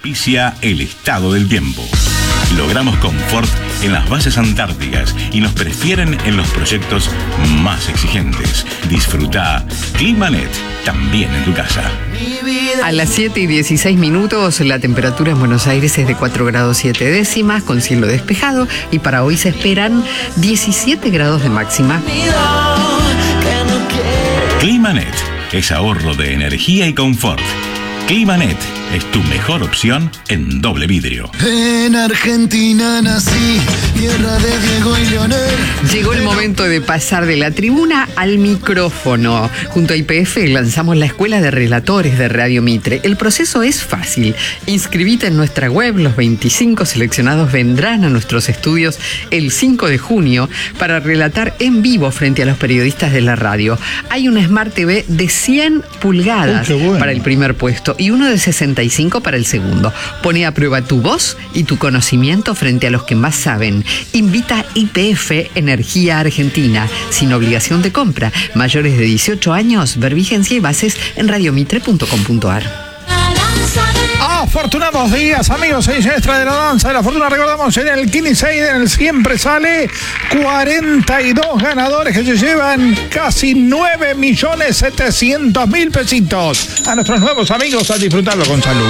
Auspicia el estado del tiempo. Logramos confort en las bases antárticas y nos prefieren en los proyectos más exigentes. Disfruta Climanet, también en tu casa. A las 7:16, la temperatura en Buenos Aires es de 4 grados 7 décimas, con cielo despejado, y para hoy se esperan 17 grados de máxima. Climanet es ahorro de energía y confort. Climanet es tu mejor opción en doble vidrio. En Argentina nací, tierra de Diego y Leonel. Llegó el momento de pasar de la tribuna al micrófono. Junto a YPF lanzamos la Escuela de Relatores de Radio Mitre. El proceso es fácil. Inscribite en nuestra web. Los 25 seleccionados vendrán a nuestros estudios el 5 de junio para relatar en vivo frente a los periodistas de la radio. Hay una Smart TV de 100 pulgadas para el primer puesto y uno de 65 para el segundo. Pone a prueba tu voz y tu conocimiento frente a los que más saben. Invita YPF Energía Argentina, sin obligación de compra. Mayores de 18 años, ver vigencia y bases en radiomitre.com.ar. Afortunados días, amigos y siniestra de la danza de la fortuna. Recordamos, en el 15 y en el siempre sale 42 ganadores que se llevan casi 9.700.000 pesitos. A nuestros nuevos amigos, a disfrutarlo con salud.